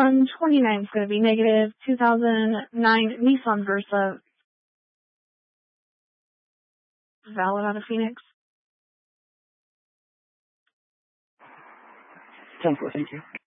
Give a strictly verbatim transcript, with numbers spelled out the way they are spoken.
Um, twenty-nine is going to be negative. two thousand nine Nissan Versa. Valid out of Phoenix. ten four, thank you.